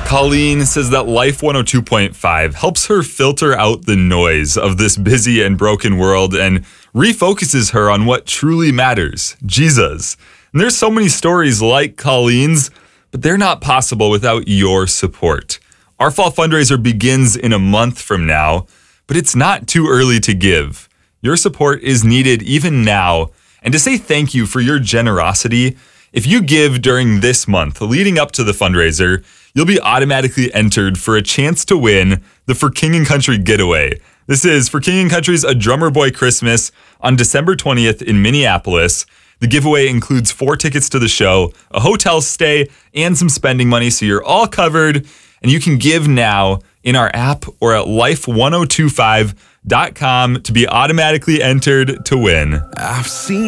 Colleen says that Life 102.5 helps her filter out the noise of this busy and broken world and refocuses her on what truly matters, Jesus. And there's so many stories like Colleen's, but they're not possible without your support. Our fall fundraiser begins in a month from now, but it's not too early to give. Your support is needed even now. And to say thank you for your generosity, if you give during this month leading up to the fundraiser, you'll be automatically entered for a chance to win the For King and Country Getaway. This is For King and Country's A Drummer Boy Christmas on December 20th in Minneapolis. The giveaway includes 4 tickets to the show, a hotel stay, and some spending money, so you're all covered. And you can give now in our app or at life1025.com to be automatically entered to win. I've seen